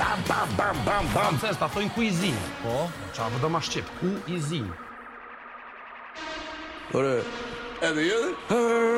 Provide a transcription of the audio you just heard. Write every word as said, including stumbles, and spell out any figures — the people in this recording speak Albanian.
bam, bam, bam, bam, bam. Francez, ta thojnë kuizin. Po? Qa vë do ma shqip, kuizin. Ore, edhe jedhe?